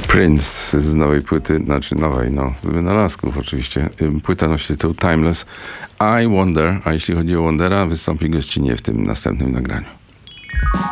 Prince z nowej płyty, znaczy nowej, z wynalazków oczywiście. Płyta nosi tytuł Timeless. I Wonder, a jeśli chodzi o Wondera, wystąpi gościnnie w tym następnym nagraniu.